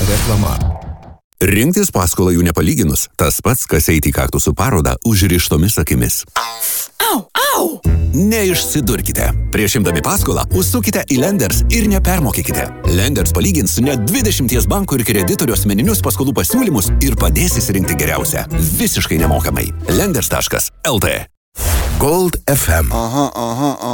Reklama. Rinktis paskolą jų nepalyginus, tas pats, kas eiti į kaktusų parodą užrištomis akimis. Au, au! Neišsidurkite. Prieš imdami paskolą, užsukite į Lenders ir nepermokykite. Lenders palygins net 20 bankų ir kreditorių asmeninius paskolų pasiūlymus ir padės įsirinkti geriausią. Visiškai nemokamai. Lenders.lt. Gold FM.